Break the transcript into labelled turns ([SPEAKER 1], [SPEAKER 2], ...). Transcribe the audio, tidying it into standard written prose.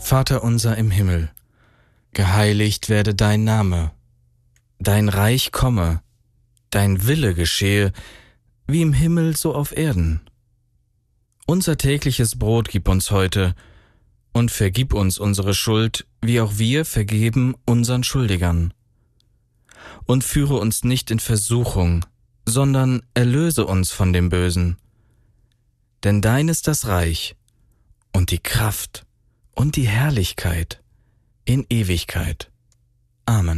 [SPEAKER 1] Vater unser im Himmel, geheiligt werde dein Name, dein Reich komme, dein Wille geschehe, wie im Himmel so auf Erden. Unser tägliches Brot gib uns heute und vergib uns unsere Schuld, wie auch wir vergeben unseren Schuldigern. Und führe uns nicht in Versuchung, sondern erlöse uns von dem Bösen. Denn dein ist das Reich und die Kraft und die Herrlichkeit in Ewigkeit. Amen.